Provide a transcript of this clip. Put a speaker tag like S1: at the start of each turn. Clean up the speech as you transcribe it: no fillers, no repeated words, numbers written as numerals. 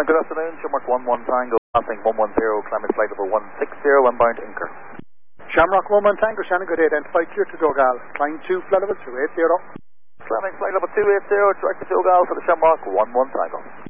S1: Good afternoon, Shamrock 11 Tango, passing 110, climbing flight level 160, inbound Inker.
S2: Shamrock 11 Tango, Shannon, good day, identified clear to Dogal, climb 2, flight level 280.
S1: Climbing flight level 280, direct to Dogal for the Shamrock 11 Tango.